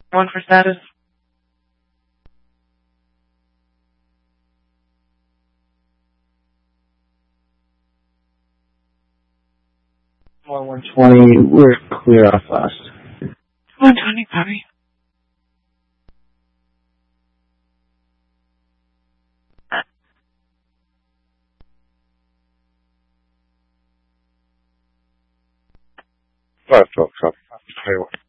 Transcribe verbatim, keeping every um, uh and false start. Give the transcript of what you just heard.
One for status. One one twenty. We're clear off last. One twenty, copy. Five twelve, copy. Twenty-one.